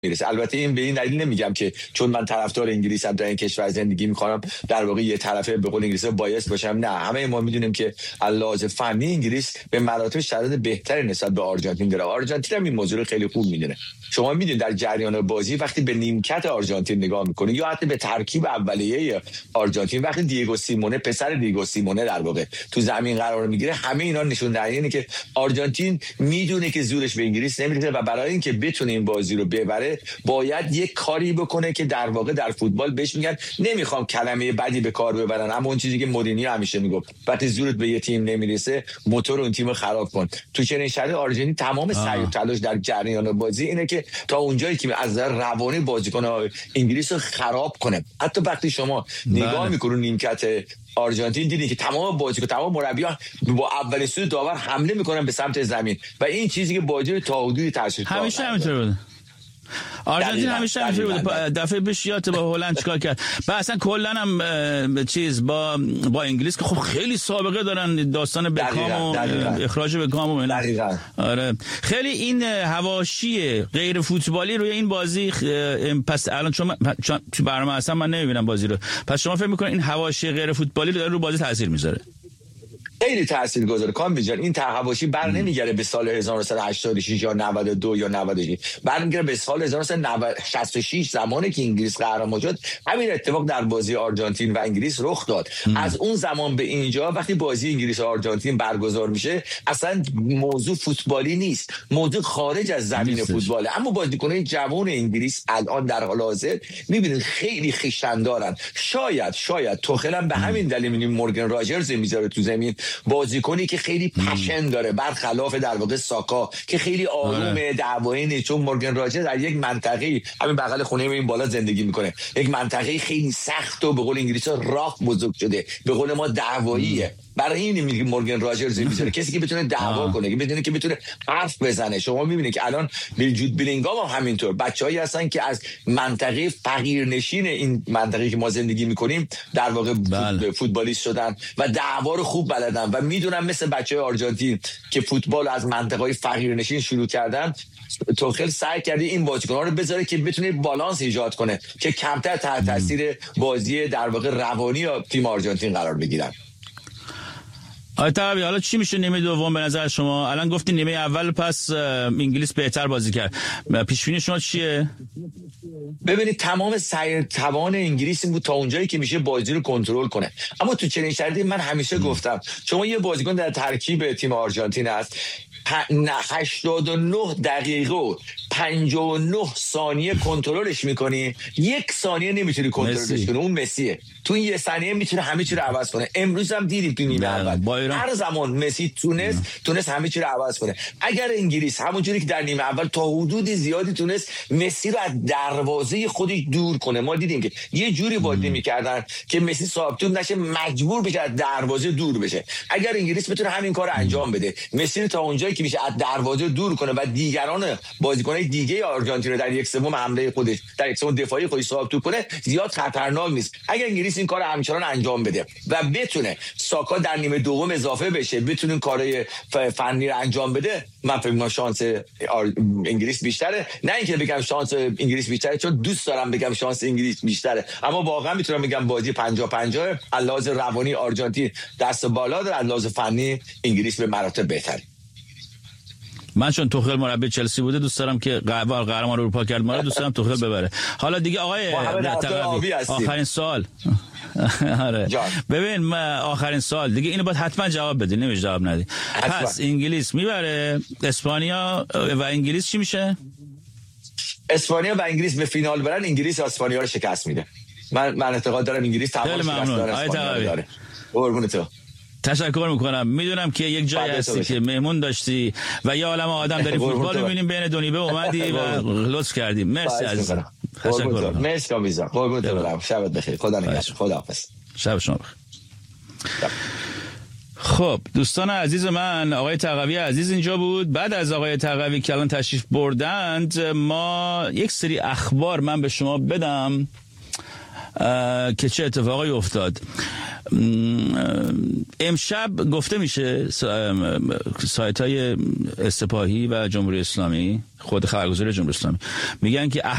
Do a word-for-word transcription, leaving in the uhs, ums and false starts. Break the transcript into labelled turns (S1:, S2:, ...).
S1: میرسه. البته این به این دلیل نمیگم که چون من طرفدار انگلیسم در این کشور زندگی میکنم در واقع یه طرفه به قول انگلیسی بایس باشم. نه، همه ما میدونیم که علاوه فنی انگلیس به مراتب شرایط بهتری نسبت به آرژانتین داره. آرژانتین هم این موضوع رو خیلی خوب میدونه. شما میدونید در جریان بازی وقتی به نیمکت آرژانتین نگاه میکنید یا حتی به ترکیب اولیه آرژانتین، وقتی دیگو سیمونه پسر دیگو سیمونه در واقع تو زمین قرار میگیره، همه اینا نشون دهنده اینه که آرژانتین میدونه که زورش به انگلیس نمیرسه و برای اینکه بتونه این بازی رو ببره باید یک کاری بکنه که در واقع در فوتبال بهش میگن، نمیخوام کلمه بدی به کار ببرن، اما اون چیزی که مورینیو همیشه میگفت وقتی زورت به یه تیم نمیرسه موتور اون تیمو خراب کن. تو چنین شرایطی آرژانتین تمام سعی و تلاش در جریان بازی اینه که تا اونجایی که از نظر روانی بازیکن انگلیس رو خراب کنه. حتی وقتی شما نگاه میکنید نیمکت آرژانتین دیدین که تمام بازیکن تمام مربیان با اولین سوت داور حمله میکنن به سمت زمین و این چیزی که بازی رو تا حدودی تاثیر گذاره.
S2: همیشه همینطور بوده. آرژانتین همیشه همینطور بوده. دفعه پیش یادت با هلند چیکار کرد. و اصلا کلا هم چیز با با انگلیس که خب خیلی سابقه دارن، داستان بکام و اخراج بکام و اینا. آره خیلی این حواشی غیر فوتبالی روی این بازی پس الان چون تو برنامه اصلا من نمیبینم بازی رو، پس شما فکر میکنین این حواشی غیر فوتبالی رو رو بازی تاثیر میذاره؟
S1: خیلی تاثیرگذاره کامبیز جان. این تحواشی بر نمیگره به سال هزار و نهصد و هشتاد و شش یا نود و دو یا نود و شش، برمیگره به سال هزار و نهصد و شصت و شش زمانی که انگلیس قهرمان شد. همین اتفاق در بازی آرژانتین و انگلیس رخ داد. ام. از اون زمان به اینجا وقتی بازی انگلیس و آرژانتین برگزار میشه اصلا موضوع فوتبالی نیست، موضوع خارج از زمین فوتباله. اما بازیکنان جوان انگلیس الان در حال حاضر میبینید خیلی خویشتندارن. شاید شاید توخل هم به همین دلیل میبینیم مورگان راجرز میذاره تو زمین، بازیکنی که خیلی پشن داره برخلاف در واقع ساکا که خیلی آرومه، دعوایی نیست. چون مورگان راجرز در یک منطقه همین بغل خونه این بالا زندگی میکنه، یک منطقه خیلی سخت و به قول انگلیسا راف بزرگ شده، به قول ما دعواییه. برای این میگه مورگان راجرز میذاره کسی که بتونه دعوا کنه، که بدونه که بتونه حرف بزنه. شما میبینید که الان جود بلینگام هم همینطور بچه‌ای هستن که از منطقه فقیرنشین این منطقه که ما زندگی میکنیم در واقع بله. فوتبالیست شدن و دعوا رو خوب بلدن و میدونن مثل بچه‌های آرژانتین که فوتبال از منطقه‌های فقیرنشین شروع کردن. توخل سعی کرده این بازیکن‌ها رو بذاره که بتونه بالانس ایجاد کنه که کمتر تحت تاثیر بازی در واقع روانی یا تیم آرژانتین قرار بگیرن.
S2: آقای طبیعی حالا چی میشه نیمه دوم به نظر شما؟ الان گفتی نیمه اول پس انگلیس بهتر بازی کرد، پیش بینی شما چیه؟
S1: ببینید تمام سعی توان انگلیس این بود تا اونجایی که میشه بازی رو کنترل کنه. اما تو چنین شرایطی من همیشه م. گفتم شما یه بازیکن در ترکیب تیم آرژانتین هست هشتاد و نه دقیقه و پنجاه و نه ثانیه کنترلش میکنی، یک ثانیه نمیتونی کنترلش کنی، اون مسیه. تو این یه ثانیه میتونه همه چی رو عوض کنه. امروز هم دیدیم تو نیمه اول هر زمان مسی تونست تونست همه چی رو عوض کنه. اگر انگلیس همونجوری که در نیمه اول تا حدود زیادی تونست مسی رو از دروازه خودش دور کنه، ما دیدیم که یه جوری بازی میکردن که مسی صاحب توپ نشه، مجبور بشه از دروازه دور بشه. اگر انگلیس بتونه همین کارو انجام بده، مسی رو تا اونجایی که میشه از دروازه دور کنه و دیگران بازیکنای دیگه آرژانتین رو در یک سوم حمله خودش در یک سوم دفاعی خودش صاحب توپ کنه، زیاد خطرناک نیست. اگر انگلیس این کارو همچنان انجام بده و بتونه ساکا در نیمه دوم اضافه بشه، بتونه کارهای فنی رو انجام بده، من فکر می‌کنم شانس انگلیس بیشتره. نه اینکه بگم شانس انگلیس بیشتره چون دوست دارم بگم شانس انگلیس بیشتره، اما واقعا میتونم بگم بازی پنجاه پنجاه. علاوه روانی آرژانتین دست بالا داره، علاوه فنی انگلیس به مراتب بهتره.
S2: من چون توخل مربی چلسی بوده دوست دارم که قهرمان اروپا کرد، ما دوست دارم توخل ببره. حالا دیگه آقای آخرین سوال آره ببین ما آخرین سوال دیگه اینو باید حتما جواب بدی، نمیشه جواب ندی. پس انگلیس میبره، اسپانیا و انگلیس چی میشه؟
S1: اسپانیا و انگلیس به فینال برن، انگلیس اسپانیا رو شکست میده. من من اعتقاد دارم انگلیس تمام شکست داره اسپانیا داره. قربون تو.
S2: تشکر میکنم. میدونم که یک جای هستی که مهمون داشتی و یه عالمه آدم داری فوتبال میبینیم، بین دو نیمه اومدی و لطف کردی. مرسی عزیزم. تشکر.
S1: مرسی کامیزا. قربونت برم. شبت بخیر. خدا نگهدار. خداحافظ.
S2: شب شما بخیر. خب دوستان عزیز من، آقای تقوی عزیز اینجا بود. بعد از آقای تقوی که الان تشریف بردند، ما یک سری اخبار من به شما بدم که چه اتفاقی افتاد. امشب گفته میشه سایت های سپاهی و جمهوری اسلامی، خود خبرگزاری جمهوری اسلامی میگن که